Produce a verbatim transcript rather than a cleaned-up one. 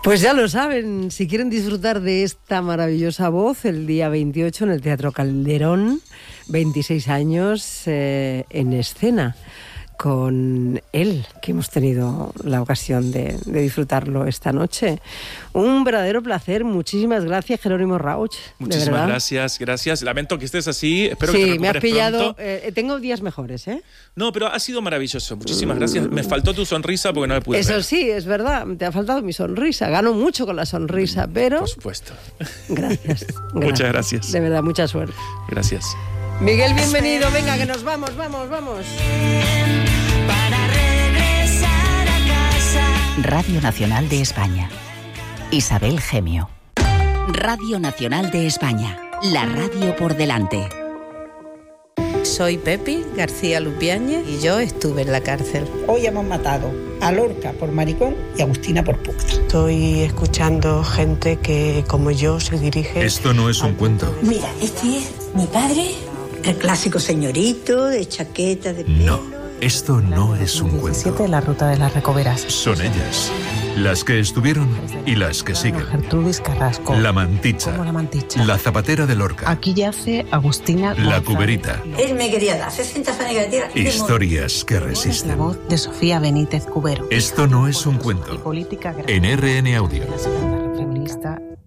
Pues ya lo saben, si quieren disfrutar de esta maravillosa voz, el día veintiocho en el Teatro Calderón, veintiséis años eh, en escena, con él, que hemos tenido la ocasión de, de disfrutarlo esta noche. Un verdadero placer. Muchísimas gracias, Jerónimo Rauch. Muchísimas gracias, gracias. Lamento que estés así. Espero sí, que te recuperes me has pillado. pronto. Eh, tengo días mejores, ¿eh? No, pero ha sido maravilloso. Muchísimas gracias. Me faltó tu sonrisa porque no me pude Eso ver. sí, es verdad. Te ha faltado mi sonrisa. Gano mucho con la sonrisa, pero... Por supuesto. Gracias. gracias. Muchas gracias. De verdad, mucha suerte. Gracias. Miguel, bienvenido. Venga, que nos vamos, vamos, vamos. Para regresar a casa. Radio Nacional de España. Isabel Gemio. Radio Nacional de España. La radio por delante. Soy Pepi García Lupiáñez y yo estuve en la cárcel. Hoy hemos matado a Lorca por maricón y a Agustina por puta. Estoy escuchando gente que, como yo, se dirige... Esto no es un cuento. Mira, este es mi padre, el clásico señorito de chaqueta de pelo. No. Esto no es un cuento. La ruta de las Recoveras. Son ellas, las que estuvieron y las que siguen. Gertrudis Carrasco. La Manticha. Como la Manticha. La Zapatera de Lorca. Aquí yace Agustina La González. Cuberita. Él me quería dar sesenta fanegas de tierra. Historias que La resisten. voz de Sofía Benítez Cubero. Esto no es un Y cuento. política En R N Audio. La segunda feminista